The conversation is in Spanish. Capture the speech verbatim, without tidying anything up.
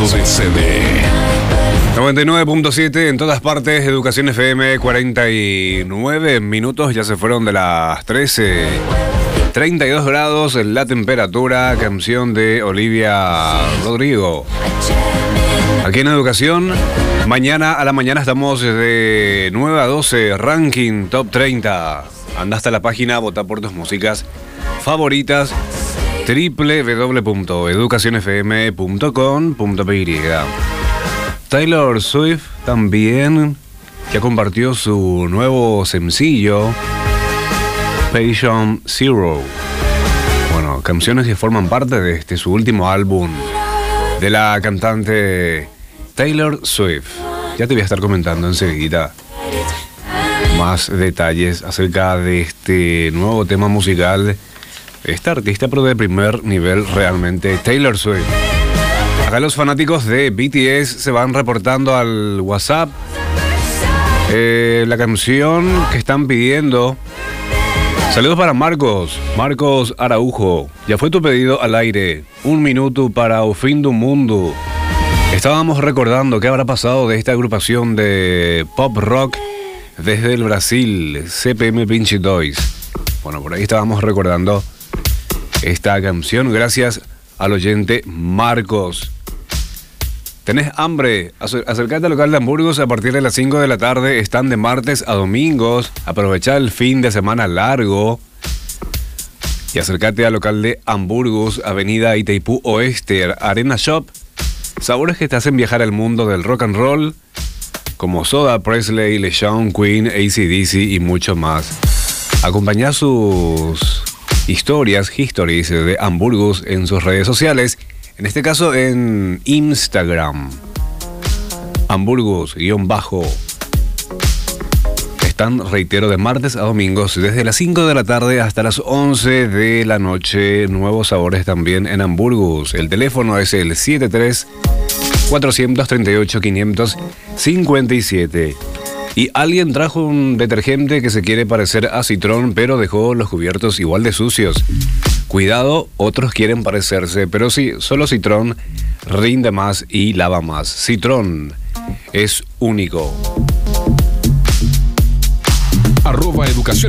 de C D. noventa y nueve punto siete en todas partes, Educación F M, cuarenta y nueve minutos, ya se fueron de las trece. treinta y dos grados la temperatura, canción de Olivia Rodrigo. Aquí en Educación, mañana a la mañana estamos de nueve a doce, ranking Top treinta. Anda hasta la página, vota por tus músicas favoritas, doble u doble u doble u punto educación f m punto com punto p y. Taylor Swift también, que compartió su nuevo sencillo, Patient Zero. Bueno, canciones que forman parte de este su último álbum de la cantante Taylor Swift. Ya te voy a estar comentando enseguida más detalles acerca de este nuevo tema musical. Esta artista, pero de primer nivel realmente, Taylor Swift. Acá los fanáticos de B T S se van reportando al WhatsApp eh, la canción que están pidiendo. Saludos para Marcos, Marcos Araujo. Ya fue tu pedido al aire. Un minuto para o fin do mundo. Estábamos recordando qué habrá pasado de esta agrupación de pop rock desde el Brasil, C P M vinte y dos. Bueno, por ahí estábamos recordando esta canción gracias al oyente Marcos. ¿Tenés hambre? Acercate al local de Hamburgos a partir de las cinco de la tarde. Están de martes a domingos. Aprovecha el fin de semana largo. Y acércate al local de Hamburgos, Avenida Itaipú Oeste, Arena Shop. Sabores que te hacen viajar al mundo del rock and roll, como Soda, Presley, LeSean, Queen, A C D C y mucho más. Acompañá sus historias, histories de Hamburgos en sus redes sociales. En este caso en Instagram, Hamburgos guión bajo. Están, reitero, de martes a domingos desde las cinco de la tarde hasta las once de la noche. Nuevos sabores también en Hamburgos. El teléfono es el siete tres, cuatro tres ocho, cinco cinco siete. Y alguien trajo un detergente que se quiere parecer a Citrón, pero dejó los cubiertos igual de sucios. Cuidado, otros quieren parecerse, pero sí, solo Citrón rinde más y lava más. Citrón es único. Arroba Educación